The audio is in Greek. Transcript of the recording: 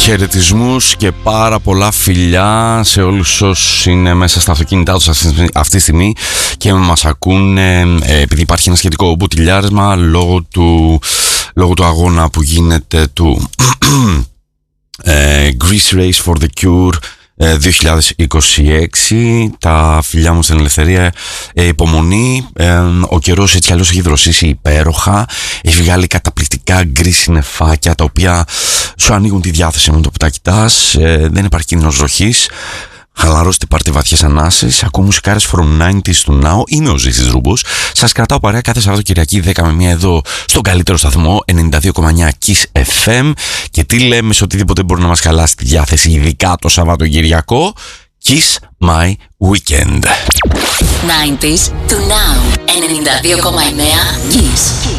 Χαιρετισμούς και πάρα πολλά φιλιά σε όλους όσους είναι μέσα στα αυτοκίνητά τους αυτή τη στιγμή και μας ακούν, επειδή υπάρχει ένα σχετικό μπουτιλιάρισμα λόγω του αγώνα που γίνεται του Greece Race for the Cure 2026. Τα φιλιά μου στην ελευθερία, υπομονή. Ο καιρός έτσι κι αλλιώς έχει δροσίσει υπέροχα. Έχει βγάλει καταπληκτικά γκρι συννεφάκια τα οποία σου ανοίγουν τη διάθεση με το που τα κοιτάς. Δεν υπάρχει κίνδυνος βροχής. Χαλαρώστε, πάρτε βαθιές ανάσεις. Ακούω μουσικάρες from 90s to now. Είμαι ο Ζήσης Ρούμπος. Σας κρατάω παρέα κάθε Σαββατοκυριακή 10 με 1 εδώ στον καλύτερο σταθμό 92,9 Kiss FM. Και τι λέμε σε οτιδήποτε μπορεί να μας χαλάσει τη διάθεση, ειδικά το Σαββατοκυριακό? Kiss my weekend. 90s to now 92,9 Kiss.